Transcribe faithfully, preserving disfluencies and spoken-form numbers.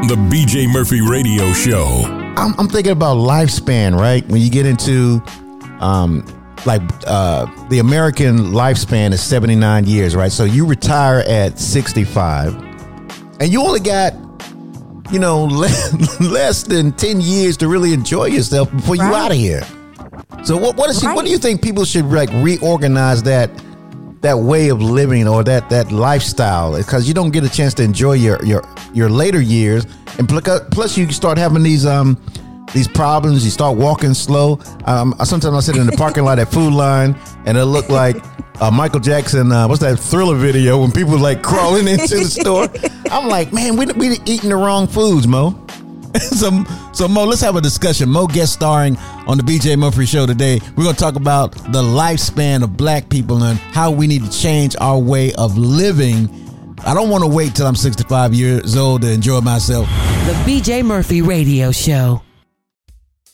The B J Murphy Radio Show. I'm, I'm thinking about lifespan, right? When you get into, um, like, uh, the American lifespan is seventy-nine years, right? So you retire at sixty-five, and you only got, you know, less, less than ten years to really enjoy yourself before you're out of here. So what what is Right. what do you think people should like reorganize that that way of living or that that lifestyle, because you don't get a chance to enjoy your your your later years, and plus you start having these um these problems. You start walking slow. Um, sometimes I sit in the parking lot at Food Line, and it look like uh, Michael Jackson. Uh, what's that Thriller video when people like crawling into the store? I'm like, man, we we eating the wrong foods, Mo. So, so Mo, let's have a discussion. Mo guest starring on the B J Murphy Show today. We're going to talk about the lifespan of black people and how we need to change our way of living. I don't want to wait till I'm sixty-five years old to enjoy myself. The B J Murphy Radio Show.